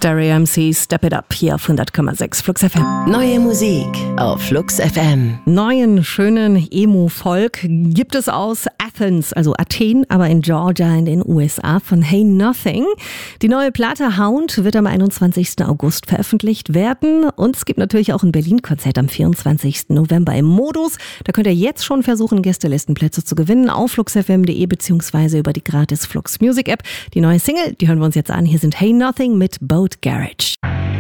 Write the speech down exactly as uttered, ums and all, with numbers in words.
Stereo M C, Step It Up hier auf hundert Komma sechs Flux F M. Neue Musik auf Flux F M. Neuen, schönen Emo-Folk gibt es aus Athens, also Athen, aber in Georgia in den U S A von Hey Nothing. Die neue Platte Hound wird am einundzwanzigsten August veröffentlicht werden und es gibt natürlich auch ein Berlin-Konzert am vierundzwanzigsten November im Modus. Da könnt ihr jetzt schon versuchen, Gästelistenplätze zu gewinnen auf flux f m punkt de beziehungsweise über die gratis Flux Music App. Die neue Single, die hören wir uns jetzt an. Hier sind Hey Nothing mit Boat Garage.